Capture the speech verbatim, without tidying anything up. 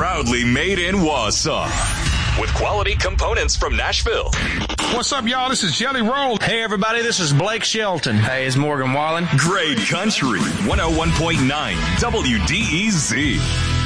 Proudly made in Wausau. With quality components from Nashville. What's up, y'all? This is Jelly Roll. Hey, everybody. This is Blake Shelton. Hey, it's Morgan Wallen. Great Country one oh one point nine W D E Z.